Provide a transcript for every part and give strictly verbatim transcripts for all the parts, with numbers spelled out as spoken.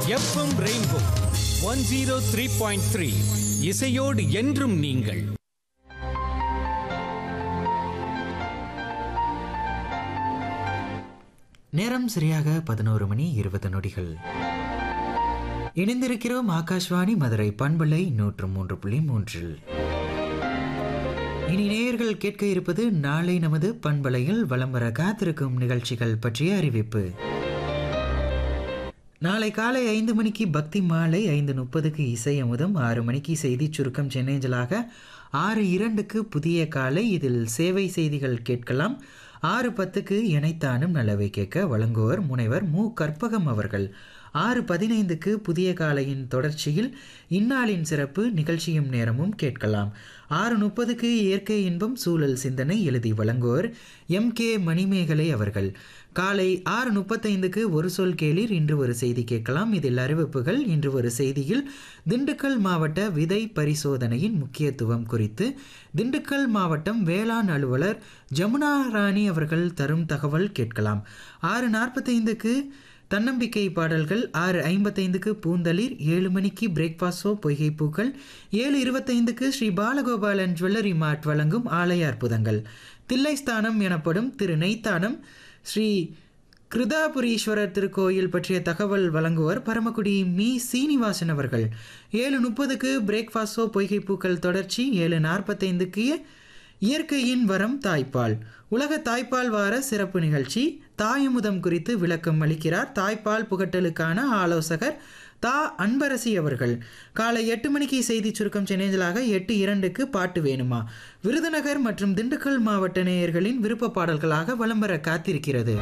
FM rainbow one zero three point three இசையோடு என்றும் நீங்கள். நேரம் சரியாக பதினோரு மணி இருபது நொடிகள். இணைந்திருக்கிறோம் ஆகாஷ்வாணி மதுரை பண்பலை நூற்று மூன்று புள்ளி மூன்றில். இனி நேயர்கள் கேட்க இருப்பது நாளை நமது பண்பலையில் வலம் வர காத்திருக்கும் நிகழ்ச்சிகள் பற்றிய அறிவிப்பு. நாளை காலை ஐந்து மணிக்கு பக்தி மாலை, ஐந்து முப்பதுக்கு இசை அமுதம், ஆறு மணிக்கு செய்தி சுருக்கம் சென்னேஞ்சலாக, ஆறு இரண்டுக்கு புதிய காலை, இதில் சேவை செய்திகள் கேட்கலாம். ஆறு பத்துக்கு இணைத்தானும் நல்லவை கேட்க வழங்குவர் முனைவர் மு கற்பகம் அவர்கள். ஆறு பதினைந்துக்கு புதிய காலையின் தொடர்ச்சியில் இந்நாளின் சிறப்பு நிகழ்ச்சியும் நேரமும் கேட்கலாம். ஆறு முப்பதுக்கு இயற்கை இன்பம் சூழல் சிந்தனை எழுதி வழங்குவர் எம் கே மணிமேகலை அவர்கள். காலை ஆறு முப்பத்தைந்துக்கு ஒரு சொல் கேளீர், இன்று ஒரு செய்தி கேட்கலாம். இதில் அறிவிப்புகள். இன்று ஒரு செய்தியில் திண்டுக்கல் மாவட்ட விதை பரிசோதனையின் முக்கியத்துவம் குறித்து திண்டுக்கல் மாவட்டம் வேளாண் அலுவலர் ஜமுனா ராணி அவர்கள் தரும் தகவல் கேட்கலாம். ஆறு நாற்பத்தைந்துக்கு தன்னம்பிக்கை பாடல்கள், ஆறு ஐம்பத்தைந்துக்கு பூந்தளிர், ஏழு மணிக்கு பிரேக்ஃபாஸ்டோ பொய்கை பூக்கள், ஏழு இருபத்தைந்துக்கு ஸ்ரீ பாலகோபாலன் ஜுவல்லரி மார்ட் வழங்கும் ஆலய அற்புதங்கள், தில்லைஸ்தானம் எனப்படும் திரு நெய்த்தானம் ஸ்ரீ கிருதாபுரீஸ்வரர் திருக்கோயில் பற்றிய தகவல் வழங்குவர் பரமக்குடி மீ சீனிவாசன் அவர்கள். ஏழு முப்பதுக்கு பிரேக்ஃபாஸ்டோ பொய்கை பூக்கள் தொடர்ச்சி, ஏழு நாற்பத்தைந்துக்கு இயற்கையின் வரம் தாய்ப்பால், உலக தாய்ப்பால் வார சிறப்பு நிகழ்ச்சி, தாயமுதம் குறித்து விளக்கம் அளிக்கிறார் தாய்ப்பால் புகட்டலுக்கான ஆலோசகர் தா அன்பரசி அவர்கள். காலை எட்டு மணிக்கு செய்தி சுருக்கம் சென்னேஞ்சலாக, எட்டு இரண்டுக்கு பாட்டு வேணுமா, விருதுநகர் மற்றும் திண்டுக்கல் மாவட்ட நேயர்களின் விருப்ப பாடல்களாக வலம் வர காத்திருக்கிறது.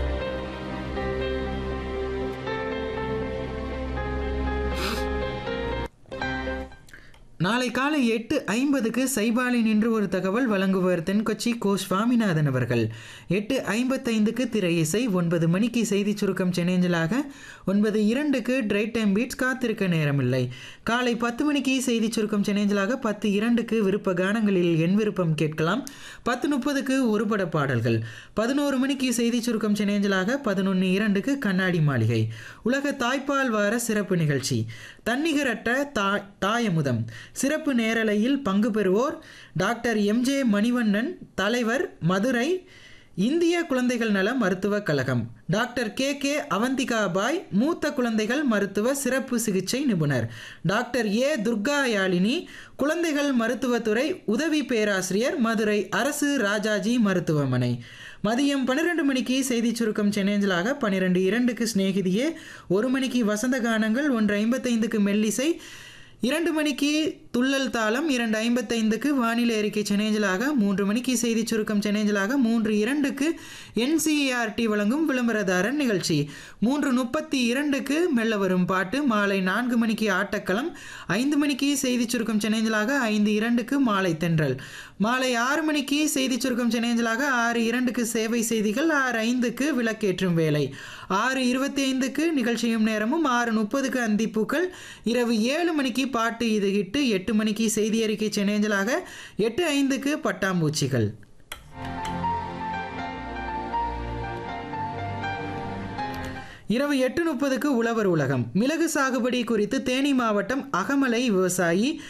நாளை காலை எட்டு ஐம்பதுக்கு சைபாலின் இன்று ஒரு தகவல் வழங்குவர் தென்கொச்சி கோ சுவாமிநாதன் அவர்கள். எட்டு ஐம்பத்தைந்துக்கு திரை இசை, ஒன்பது மணிக்கு செய்தி சுருக்கம் சென்னேஞ்சலாக, ஒன்பது இரண்டுக்கு ட்ரை டைம் பீட்ஸ் காத்திருக்க நேரமில்லை. காலை பத்து மணிக்கு செய்தி சுருக்கம் சென்னேஞ்சலாக, பத்து இரண்டுக்கு விருப்ப கானங்களில் என் விருப்பம் கேட்கலாம். பத்து முப்பதுக்கு ஒருபட பாடல்கள், பதினோரு மணிக்கு செய்தி சுருக்கம் சென்னேஞ்சலாக, பதினொன்று இரண்டுக்கு கண்ணாடி மாளிகை, உலக தாய்ப்பால் வார சிறப்பு நிகழ்ச்சி, தன்னிகரற்ற தாய் தாயமுதம் சிறப்பு நேரலையில் பங்கு பெறுவோர் டாக்டர் எம் ஜே மணிவண்ணன், தலைவர் மதுரை இந்திய குழந்தைகள் நல மருத்துவக் கழகம், டாக்டர் கே கே அவந்திகா பாய் மூத்த குழந்தைகள் மருத்துவ சிறப்பு சிகிச்சை நிபுணர், டாக்டர் ஏ துர்கா யாழினி குழந்தைகள் மருத்துவத்துறை உதவி பேராசிரியர், மதுரை அரசு ராஜாஜி மருத்துவமனை. மதியம் பன்னிரெண்டு மணிக்கு செய்தி சுருக்கம் சென்னேஞ்சலாக, பன்னிரெண்டு இரண்டுக்கு சிநேகிதியே, ஒரு மணிக்கு வசந்த கானங்கள், ஒன்று ஐம்பத்தைந்துக்கு மெல்லிசை, இரண்டு மணிக்கு துள்ளல் தாளம், இரண்டு ஐம்பத்தைந்துக்கு வானிலை அறிக்கை சென்னேஞ்சலாக, மூன்று மணிக்கு செய்தி சுருக்கம் சென்னேஞ்சலாக, மூன்று இரண்டுக்கு என்சிஇஆர்டி வழங்கும் விளம்பரதாரன் நிகழ்ச்சி, மூன்று முப்பத்தி இரண்டுக்கு மெல்ல வரும் பாட்டு, மாலை நான்கு மணிக்கு ஆட்டக்களம், ஐந்து மணிக்கு செய்தி சுருக்கம் சென்னேஞ்சலாக, ஐந்து இரண்டுக்கு மாலை தென்றல், மாலை ஆறு மணிக்கு செய்தி சுருக்கம் சென்னேஞ்சலாக, ஆறு இரண்டுக்கு சேவை செய்திகள், ஆறு ஐந்துக்கு விளக்கேற்றும் வேலை, ஆறு இருபத்தி ஐந்துக்கு நிகழ்ச்சியும் நேரமும், ஆறு முப்பதுக்கு அந்திப்பூக்கள், இரவு ஏழு மணிக்கு பாட்டு இது ஹிட்டு, எட்டு மணிக்கு செய்தி அறிக்கை சென்னேஞ்சலாக, எட்டு ஐந்துக்கு பட்டாம்பூச்சிகள். இரவு எட்டு முப்பதுக்கு உழவர் உலகம், மிளகு சாகுபடி குறித்து தேனி மாவட்டம் அகமலை விவசாயி